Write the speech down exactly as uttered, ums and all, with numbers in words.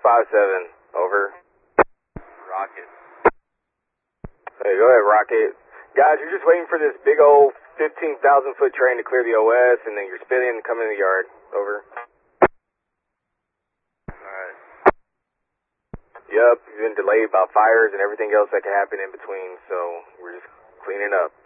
five seven, over. Rocket. Hey, go ahead, Rocket. Guys, you're just waiting for this big old fifteen thousand foot train to clear the O S, and then you're spinning and coming in the yard. Over. Alright. Yep, you've been delayed by fires and everything else that can happen in between, so we're just cleaning up.